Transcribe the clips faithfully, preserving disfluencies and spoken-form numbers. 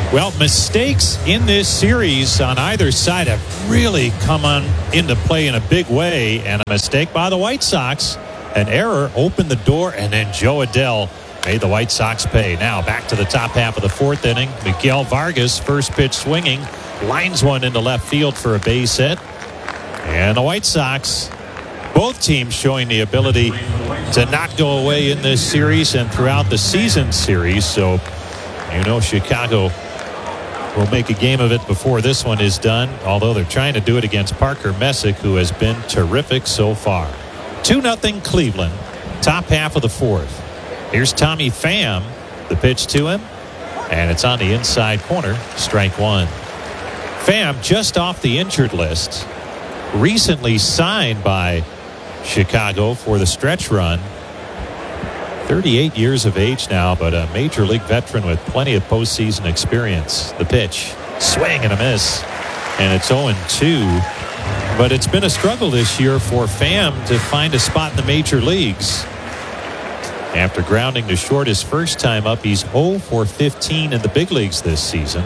Well, mistakes in this series on either side have really come on into play in a big way. And a mistake by the White Sox, an error opened the door, and then Joe Adell made the White Sox pay. Now back to the top half of the fourth inning. Miguel Vargas, first pitch swinging, lines one into left field for a base hit. And the White Sox, both teams showing the ability to not go away in this series and throughout the season series. So, you know, Chicago will make a game of it before this one is done, although they're trying to do it against Parker Messick, who has been terrific so far. two nothing Cleveland, top half of the fourth. Here's Tommy Pham, the pitch to him, and it's on the inside corner, strike one. Pham just off the injured list, recently signed by Chicago for the stretch run. thirty-eight years of age now, but a major league veteran with plenty of postseason experience. The pitch, swing and a miss, and it's oh and two. But it's been a struggle this year for Pham to find a spot in the major leagues. After grounding to short his first time up, he's oh for fifteen in the big leagues this season.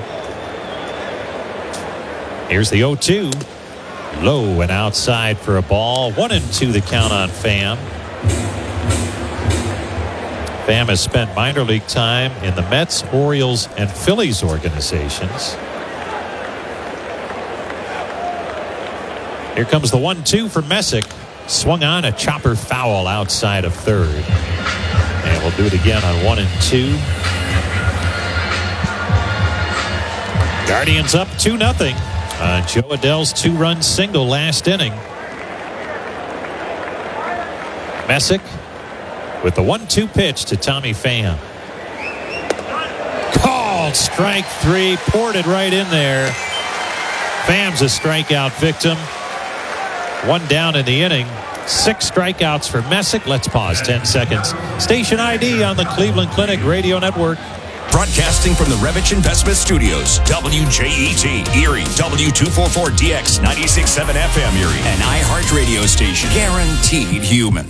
Here's the oh two. Low and outside for a ball. One and two the count on Pham. Pham has spent minor league time in the Mets, Orioles, and Phillies organizations. Here comes the one two for Messick. Swung on, a chopper foul outside of third. And we'll do it again on one and two. Guardians up two nothing on Joe Adell's two-run single last inning. Messick with the one two pitch to Tommy Pham. Called strike three, poured it right in there. Pham's a strikeout victim. One down in the inning. Six strikeouts for Messick. Let's pause ten seconds. Station I D on the Cleveland Clinic Radio Network. Broadcasting from the Revich Investment Studios, W J E T, Erie, W two forty-four D X, ninety-six point seven F M Erie, an iHeart radio station, guaranteed human.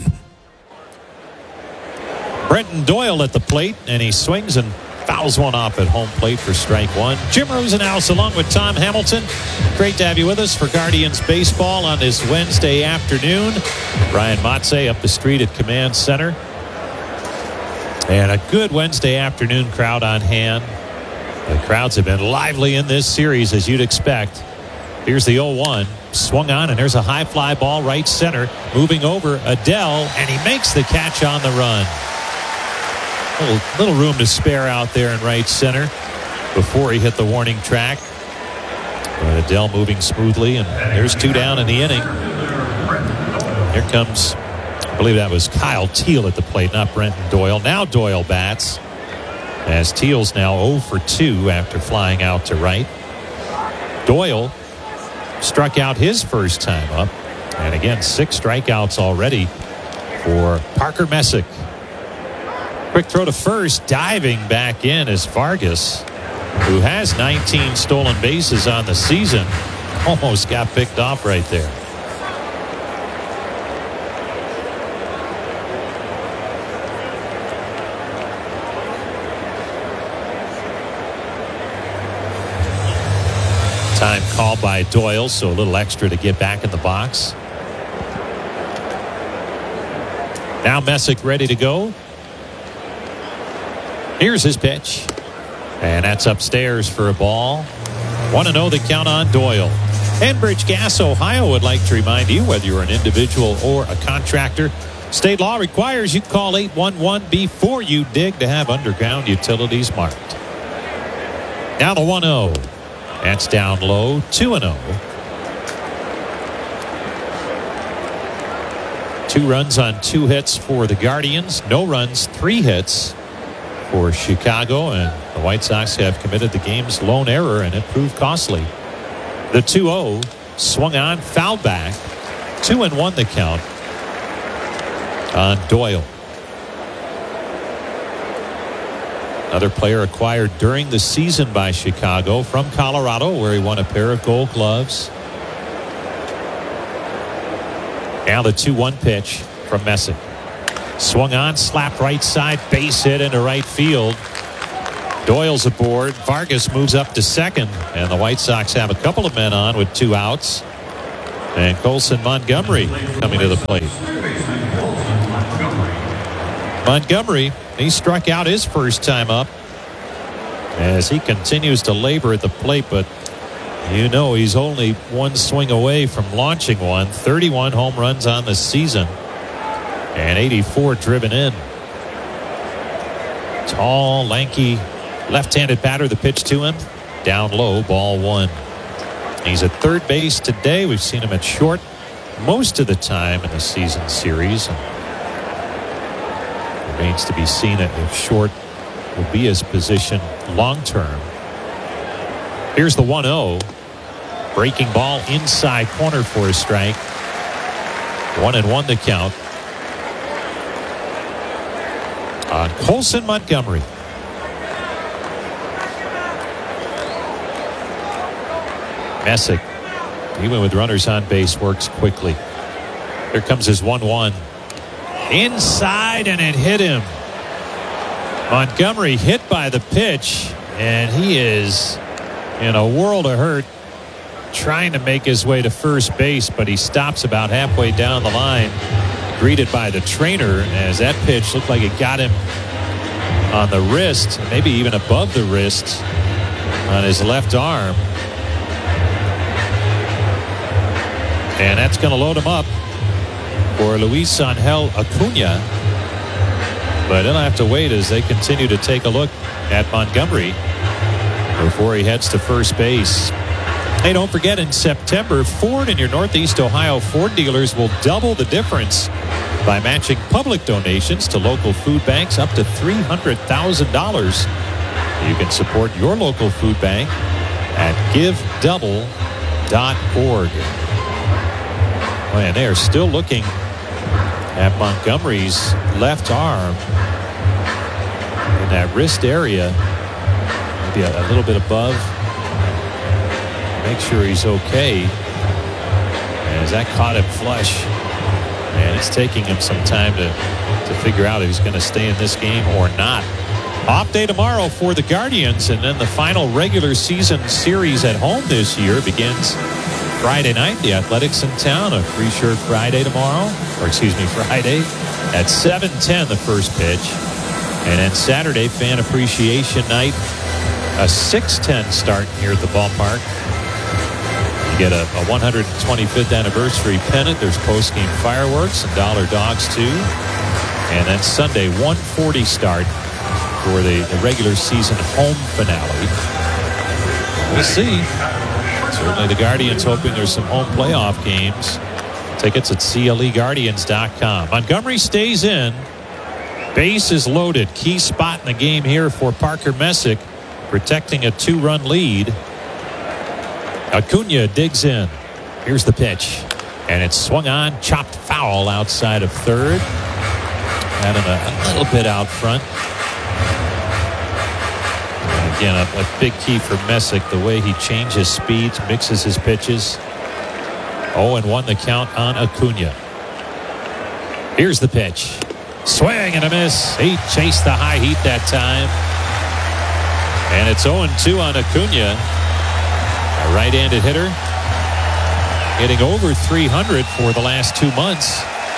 Brenton Doyle at the plate, and he swings and fouls one off at home plate for strike one. Jim Rosenhaus along with Tom Hamilton. Great to have you with us for Guardians Baseball on this Wednesday afternoon. Brian Motze up the street at Command Center. And a good Wednesday afternoon crowd on hand. The crowds have been lively in this series, as you'd expect. Here's the oh one. Swung on, and there's a high fly ball right center. Moving over, Adell, and he makes the catch on the run. Little, little room to spare out there in right center before he hit the warning track. But Adell moving smoothly, and there's two down in the inning. Here comes, I believe that was Kyle Teel at the plate, not Brenton Doyle. Now Doyle bats, as Teal's now oh for two after flying out to right. Doyle struck out his first time up, and again, six strikeouts already for Parker Messick. Quick throw to first, diving back in is Vargas, who has nineteen stolen bases on the season. Almost got picked off right there. Time called by Doyle, so a little extra to get back in the box. Now Messick ready to go. Here's his pitch, and that's upstairs for a ball. one and oh the count on Doyle. Enbridge Gas Ohio would like to remind you, whether you're an individual or a contractor, state law requires you call eight one one before you dig to have underground utilities marked. Now the one oh. That's down low, two and oh. Two runs on two hits for the Guardians. No runs, three hits for Chicago, and the White Sox have committed the game's lone error, and it proved costly. The two oh swung on, fouled back. Two and one the count on Doyle. Another player acquired during the season by Chicago from Colorado, where he won a pair of gold gloves. Now the two one pitch from Messick. Swung on, slapped right side, base hit into right field. Doyle's aboard. Vargas moves up to second, and the White Sox have a couple of men on with two outs. And Colson Montgomery coming to the plate. Montgomery, he struck out his first time up as he continues to labor at the plate, but you know he's only one swing away from launching one. thirty-one home runs on the season and eighty-four driven in. Tall, lanky, left-handed batter. The pitch to him, down low, ball one. He's at third base today. We've seen him at short most of the time in the season series. Remains to be seen if short will be his position long term. Here's the one oh. Breaking ball inside corner for a strike. One and one to count on Colson Montgomery. Messick, even with runners on base, works quickly. Here comes his one one. Inside, and it hit him. Montgomery hit by the pitch, and he is in a world of hurt trying to make his way to first base, but he stops about halfway down the line, greeted by the trainer as that pitch looked like it got him on the wrist, maybe even above the wrist on his left arm. And that's going to load him up for Luis Angel Acuna. But he'll have to wait as they continue to take a look at Montgomery before he heads to first base. Hey, don't forget, in September, Ford and your Northeast Ohio Ford dealers will double the difference by matching public donations to local food banks up to three hundred thousand dollars. You can support your local food bank at give double dot org. And they are still looking at Montgomery's left arm in that wrist area, maybe a, a little bit above. Make sure he's okay, as that caught him flush, and it's taking him some time to to figure out if he's going to stay in this game or not. Off day tomorrow for the Guardians, and then the final regular season series at home this year begins Friday night. The Athletics in town, a free shirt Friday tomorrow, or excuse me, Friday at seven ten, the first pitch. And then Saturday, fan appreciation night, a six ten start here at the ballpark. You get a, a one hundred twenty-fifth anniversary pennant. There's post-game fireworks and dollar dogs too. And then Sunday, one forty start for the, the regular season home finale. We'll see. Certainly the Guardians hoping there's some home playoff games. Tickets at C L E Guardians dot com. Montgomery stays in. Base is loaded. Key spot in the game here for Parker Messick, protecting a two-run lead. Acuna digs in. Here's the pitch. And it's swung on, chopped foul outside of third. Had him a, a little bit out front. Again, a, a big key for Messick, the way he changes speeds, mixes his pitches. oh and one the count on Acuna. Here's the pitch. Swing and a miss. He chased the high heat that time. And it's oh and two on Acuna. A right-handed hitter. Hitting over three hundred for the last two months.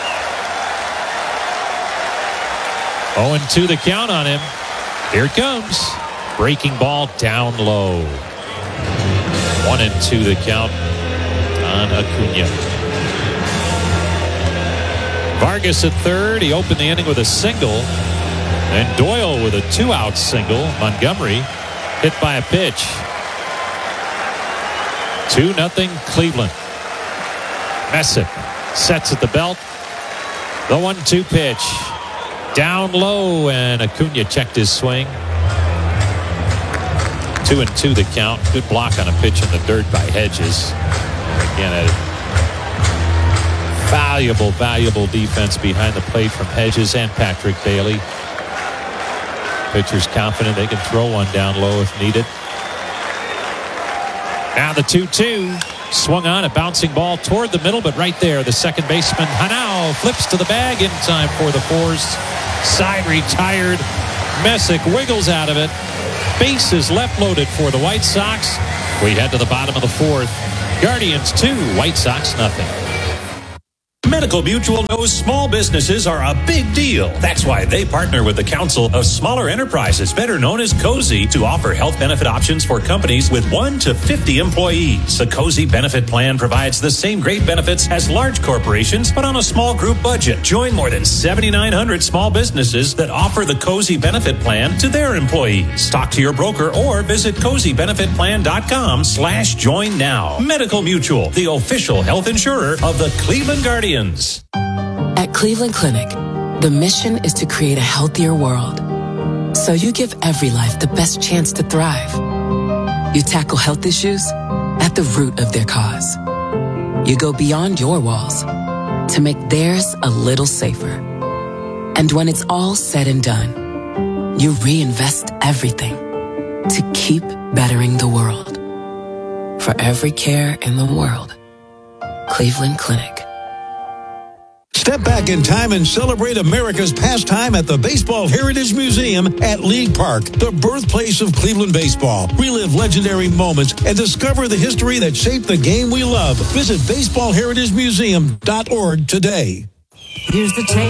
oh and two the count on him. Here it comes. Breaking ball down low. One and two the count on Acuna. Vargas at third. He opened the inning with a single. And Doyle with a two-out single. Montgomery hit by a pitch. two nothing Cleveland. Messick sets at the belt. The one two pitch. Down low, and Acuna checked his swing. Two and two the count. Good block on a pitch in the dirt by Hedges. Again, a valuable, valuable defense behind the plate from Hedges and Patrick Bailey. Pitcher's confident they can throw one down low if needed. Now the two two. Swung on, a bouncing ball toward the middle, but right there, the second baseman, Hanau, flips to the bag in time for the fours. Side retired. Messick wiggles out of it. Bases left loaded for the White Sox. We head to the bottom of the fourth. Guardians two, White Sox nothing. Medical Mutual knows small businesses are a big deal. That's why they partner with the Council of Smaller Enterprises, better known as COSI, to offer health benefit options for companies with one to fifty employees. The COSI benefit plan provides the same great benefits as large corporations, but on a small group budget. Join more than seventy-nine hundred small businesses that offer the COSI benefit plan to their employees. Talk to your broker or visit cozy benefit plan dot com slash join now. Medical Mutual, the official health insurer of the Cleveland Guardians. At Cleveland Clinic, the mission is to create a healthier world. So you give every life the best chance to thrive. You tackle health issues at the root of their cause. You go beyond your walls to make theirs a little safer. And when it's all said and done, you reinvest everything to keep bettering the world. For every care in the world, Cleveland Clinic. Step back in time and celebrate America's pastime at the Baseball Heritage Museum at League Park, the birthplace of Cleveland baseball. Relive legendary moments and discover the history that shaped the game we love. Visit baseball heritage museum dot org today. Here's the tape.